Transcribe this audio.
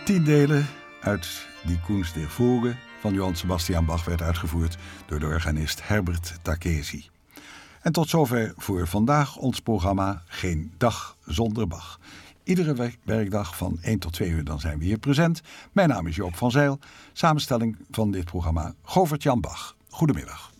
10 delen uit Die Kunst der Vogel van Johann Sebastian Bach werd uitgevoerd door de organist Herbert Takesi. En tot zover voor vandaag ons programma Geen Dag Zonder Bach. Iedere werkdag van 1 tot 2 uur dan zijn we hier present. Mijn naam is Joop van Zijl. Samenstelling van dit programma Govert-Jan Bach. Goedemiddag.